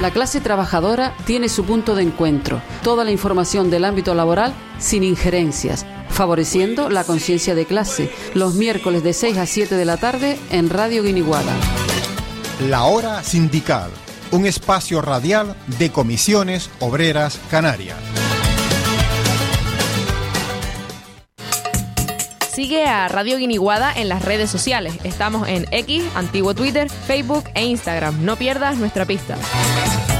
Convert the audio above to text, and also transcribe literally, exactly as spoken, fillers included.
La clase trabajadora tiene su punto de encuentro. Toda la información del ámbito laboral sin injerencias, favoreciendo la conciencia de clase. Los miércoles de seis a siete de la tarde en Radio Guiniguada. La Hora Sindical, un espacio radial de Comisiones Obreras Canarias. Sigue a Radio Guiniguada en las redes sociales. Estamos en X, antiguo Twitter, Facebook e Instagram. No pierdas nuestra pista.